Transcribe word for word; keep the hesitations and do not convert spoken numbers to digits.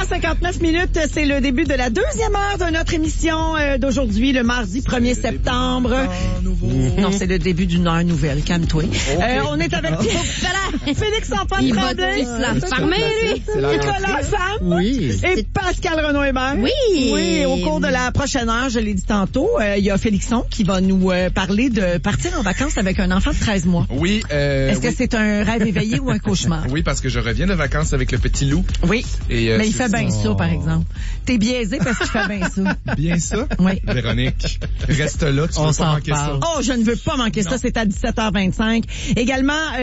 heures cinquante-neuf minutes, c'est le début de la deuxième heure de notre émission euh, d'aujourd'hui, le mardi premier septembre. Non, c'est le début d'une heure nouvelle, calme-toi. Okay. Euh, on est avec Félix-Antoine Tremblay, Nicolas Sam oui. et Pascal Renaud-Hébert. Oui. Oui, au cours de la prochaine heure, je l'ai dit tantôt, euh, il y a Félixon qui va nous euh, parler de partir en vacances avec un enfant de treize mois. Oui. Euh, Est-ce oui. que c'est un rêve éveillé ou un cauchemar? Oui, parce que je reviens de vacances avec le petit loup. Oui, et, euh, mais il fait bien ça, par exemple. T'es biaisé parce qu'il fait bien ça. Bien ça? Oui. Véronique, reste là, tu On veux s'en pas manquer reparle. ça. Oh, je ne veux pas manquer Non. ça, c'est à dix-sept heures vingt-cinq. Également, euh,